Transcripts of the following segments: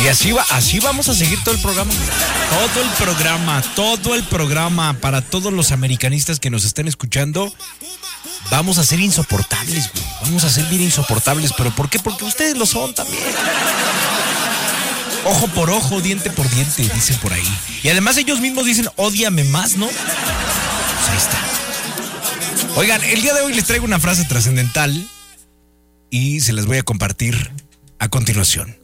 Y así vamos a seguir todo el programa. Todo el programa para todos los americanistas que nos estén escuchando. Vamos a ser insoportables, güey. Vamos a ser bien insoportables. ¿Pero por qué? Porque ustedes lo son también. Ojo por ojo, diente por diente, dicen por ahí. Y además ellos mismos dicen, ódiame más, ¿no? Pues ahí está. Oigan, el día de hoy les traigo una frase trascendental y se las voy a compartir a continuación.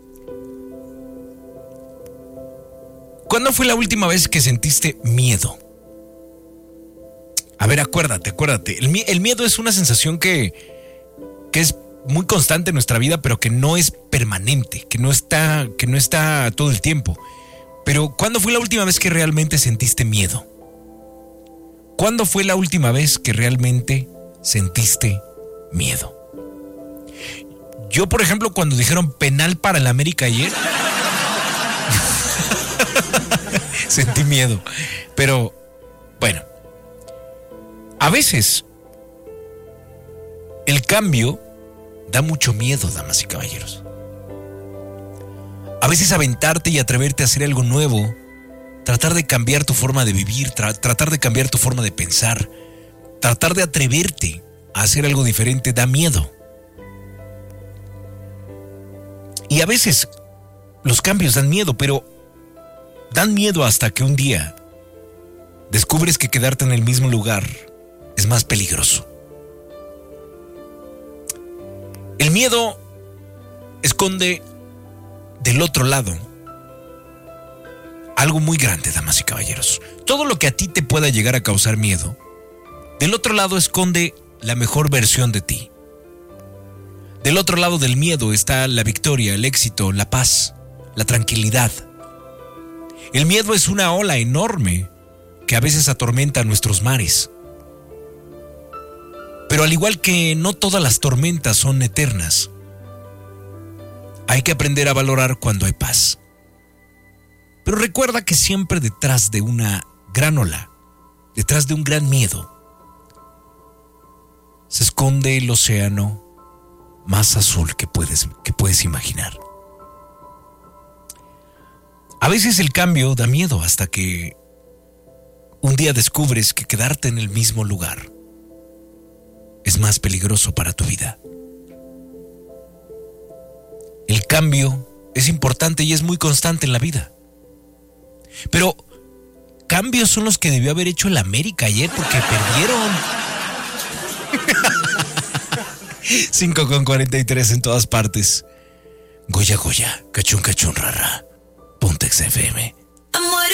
¿Cuándo fue la última vez que sentiste miedo? A ver, acuérdate. El miedo es una sensación que es muy constante en nuestra vida, pero que no es permanente, que no está todo el tiempo. Pero ¿cuándo fue la última vez que realmente sentiste miedo? ¿Cuándo fue la última vez que realmente sentiste miedo? Yo, por ejemplo, cuando dijeron penal para el América ayer, sentí miedo. Pero, bueno, a veces el cambio da mucho miedo, damas y caballeros. A veces aventarte y atreverte a hacer algo nuevo, tratar de cambiar tu forma de vivir, tratar de cambiar tu forma de pensar, tratar de atreverte a hacer algo diferente da miedo. Y a veces los cambios dan miedo, pero dan miedo hasta que un día descubres que quedarte en el mismo lugar es más peligroso. El miedo esconde del otro lado algo muy grande, damas y caballeros. Todo lo que a ti te pueda llegar a causar miedo, del otro lado esconde la mejor versión de ti. Del otro lado del miedo está la victoria, el éxito, la paz, la tranquilidad. El miedo es una ola enorme que a veces atormenta nuestros mares. Pero al igual que no todas las tormentas son eternas, hay que aprender a valorar cuando hay paz. Pero recuerda que siempre detrás de una gran ola, detrás de un gran miedo, se esconde el océano más azul que puedes imaginar. A veces el cambio da miedo hasta que un día descubres que quedarte en el mismo lugar es más peligroso para tu vida. El cambio es importante y es muy constante en la vida. Pero cambios son los que debió haber hecho el América ayer porque perdieron. 5:43 en todas partes. Goya, cachún, rara. Pontex FM.